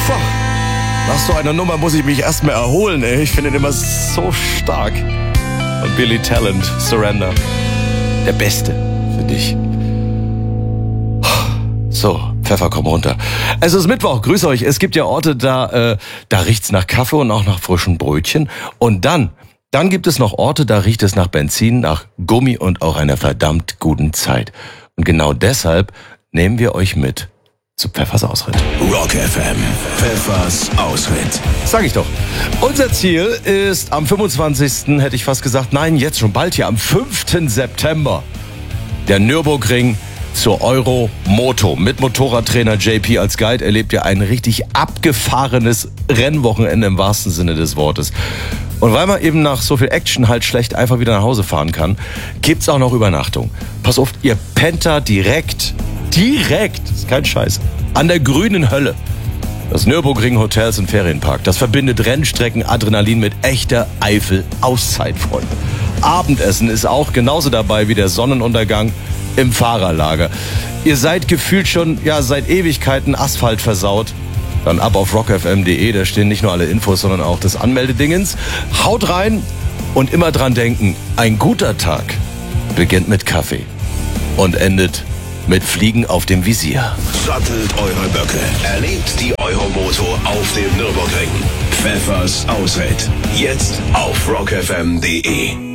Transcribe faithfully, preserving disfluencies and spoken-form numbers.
Puh. Nach so einer Nummer muss ich mich erstmal erholen, ey. Ich finde den immer so stark. Und Billy Talent, Surrender. Der Beste für dich. So, Pfeffer, komm runter. Es ist Mittwoch, grüß euch. Es gibt ja Orte, da, äh, da riecht's nach Kaffee und auch nach frischen Brötchen. Und dann, dann gibt es noch Orte, da riecht es nach Benzin, nach Gummi und auch einer verdammt guten Zeit. Und genau deshalb nehmen wir euch mit zu Pfeffers Ausritt. Rock F M, Pfeffers Ausritt. Sag ich doch. Unser Ziel ist am fünfundzwanzigsten hätte ich fast gesagt, nein, jetzt schon bald hier, am fünften September. Der Nürburgring zur Euromoto. Mit Motorradtrainer J P als Guide erlebt ihr ein richtig abgefahrenes Rennwochenende im wahrsten Sinne des Wortes. Und weil man eben nach so viel Action halt schlecht einfach wieder nach Hause fahren kann, gibt's auch noch Übernachtung. Pass auf, ihr pennt da direkt, direkt, ist kein Scheiß, an der grünen Hölle. Das Nürburgring Hotels und Ferienpark, das verbindet Rennstrecken, Adrenalin mit echter Eifel-Auszeit, Freunde. Abendessen ist auch genauso dabei wie der Sonnenuntergang im Fahrerlager. Ihr seid gefühlt schon, ja, seit Ewigkeiten Asphalt versaut. Dann ab auf rock f m punkt d e, da stehen nicht nur alle Infos, sondern auch das Anmeldedingens. Haut rein und immer dran denken, ein guter Tag beginnt mit Kaffee und endet mit Fliegen auf dem Visier. Sattelt eure Böcke, erlebt die Euromoto auf dem Nürburgring. Pfeffers Ausritt, jetzt auf rock f m punkt d e.